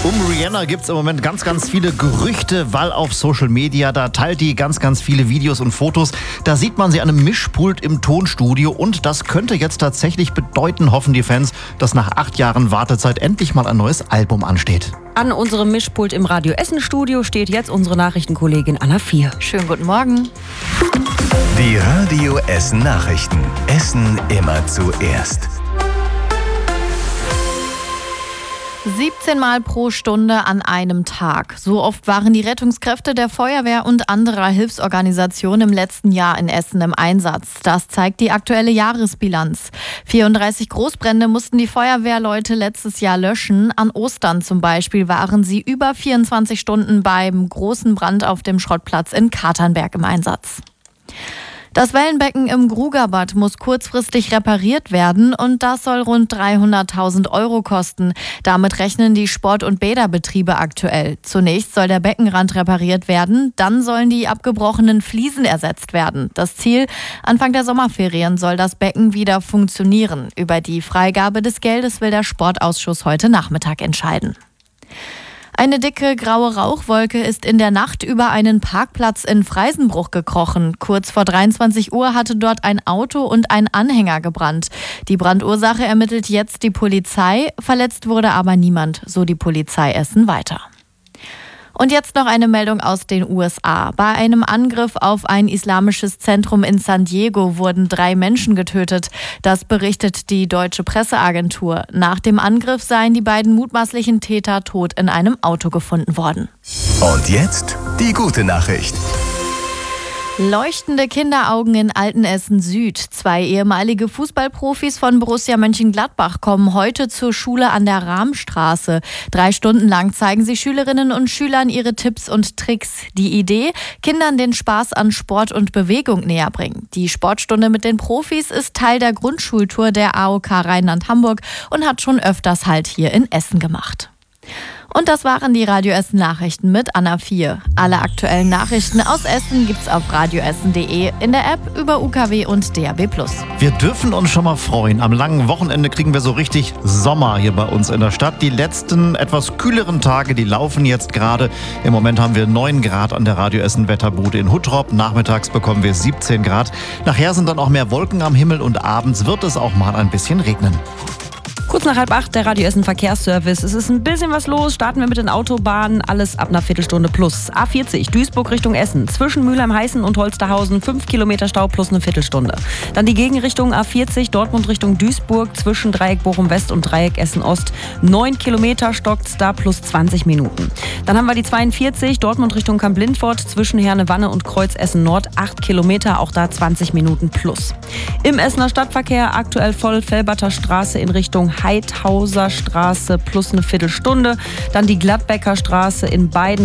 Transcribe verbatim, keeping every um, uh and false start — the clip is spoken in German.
Um Rihanna gibt es im Moment ganz, ganz viele Gerüchte, weil auf Social Media, da teilt die ganz, ganz viele Videos und Fotos. Da sieht man sie an einem Mischpult im Tonstudio und das könnte jetzt tatsächlich bedeuten, hoffen die Fans, dass nach acht Jahren Wartezeit endlich mal ein neues Album ansteht. An unserem Mischpult im Radio Essen Studio steht jetzt unsere Nachrichtenkollegin Anna vier. Schönen guten Morgen. Die Radio Essen Nachrichten. Essen immer zuerst. siebzehn Mal pro Stunde an einem Tag. So oft waren die Rettungskräfte der Feuerwehr und anderer Hilfsorganisationen im letzten Jahr in Essen im Einsatz. Das zeigt die aktuelle Jahresbilanz. vierunddreißig Großbrände mussten die Feuerwehrleute letztes Jahr löschen. An Ostern zum Beispiel waren sie über vierundzwanzig Stunden beim großen Brand auf dem Schrottplatz in Katernberg im Einsatz. Das Wellenbecken im Grugerbad muss kurzfristig repariert werden und das soll rund dreihunderttausend Euro kosten. Damit rechnen die Sport- und Bäderbetriebe aktuell. Zunächst soll der Beckenrand repariert werden, dann sollen die abgebrochenen Fliesen ersetzt werden. Das Ziel: Anfang der Sommerferien soll das Becken wieder funktionieren. Über die Freigabe des Geldes will der Sportausschuss heute Nachmittag entscheiden. Eine dicke graue Rauchwolke ist in der Nacht über einen Parkplatz in Freisenbruch gekrochen. Kurz vor dreiundzwanzig Uhr hatte dort ein Auto und ein Anhänger gebrannt. Die Brandursache ermittelt jetzt die Polizei. Verletzt wurde aber niemand, so die Polizei Essen weiter. Und jetzt noch eine Meldung aus den U S A. Bei einem Angriff auf ein islamisches Zentrum in San Diego wurden drei Menschen getötet. Das berichtet die deutsche Presseagentur. Nach dem Angriff seien die beiden mutmaßlichen Täter tot in einem Auto gefunden worden. Und jetzt die gute Nachricht. Leuchtende Kinderaugen in Altenessen Süd. Zwei ehemalige Fußballprofis von Borussia Mönchengladbach kommen heute zur Schule an der Rahmstraße. Drei Stunden lang zeigen sie Schülerinnen und Schülern ihre Tipps und Tricks. Die Idee: Kindern den Spaß an Sport und Bewegung näher bringen. Die Sportstunde mit den Profis ist Teil der Grundschultour der A O K Rheinland-Hamburg und hat schon öfters Halt hier in Essen gemacht. Und das waren die Radio Essen Nachrichten mit Anna vier. Alle aktuellen Nachrichten aus Essen gibt's auf radioessen punkt de, in der App, über U K W und D A B plus. Wir dürfen uns schon mal freuen. Am langen Wochenende kriegen wir so richtig Sommer hier bei uns in der Stadt. Die letzten etwas kühleren Tage, die laufen jetzt gerade. Im Moment haben wir neun Grad an der Radio Essen Wetterbude in Huttrop. Nachmittags bekommen wir siebzehn Grad. Nachher sind dann auch mehr Wolken am Himmel und abends wird es auch mal ein bisschen regnen. Kurz nach halb acht der Radio Essen Verkehrsservice. Es ist ein bisschen was los. Starten wir mit den Autobahnen. Alles ab einer Viertelstunde plus. A vierzig Duisburg Richtung Essen. Zwischen Mülheim-Heißen und Holsterhausen fünf Kilometer Stau plus eine Viertelstunde. Dann die Gegenrichtung A vierzig Dortmund Richtung Duisburg. Zwischen Dreieck Bochum-West und Dreieck Essen-Ost. neun Kilometer stockt's da plus zwanzig Minuten. Dann haben wir die zweiundvierzig Dortmund Richtung Kamp-Lindfort. Zwischen Herne-Wanne und Kreuz Essen-Nord. acht Kilometer, auch da zwanzig Minuten plus. Im Essener Stadtverkehr aktuell voll Felberter Straße in Richtung Heidhauser Straße plus eine Viertelstunde. Dann die Gladbecker Straße in beiden